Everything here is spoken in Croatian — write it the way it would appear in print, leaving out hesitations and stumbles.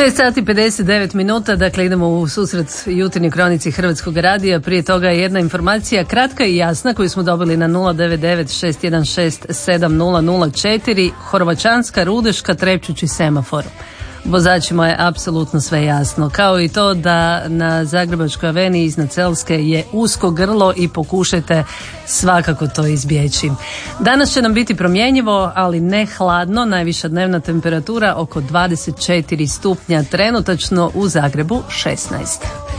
6 sati 59 minuta, dakle idemo u susret jutarnjoj kronici Hrvatskog radija. Prije toga je jedna informacija kratka i jasna koju smo dobili na 099-616-7004. Horvaćanska, Rudeška, Trepčić i semafor. Vozačima je apsolutno sve jasno. Kao i to da na Zagrebačkoj aveniji iznad Celske je usko grlo i pokušajte svakako to izbjeći. Danas će nam biti promjenjivo, ali ne hladno. Najviša dnevna temperatura oko 24 stupnja, trenutačno u Zagrebu 16.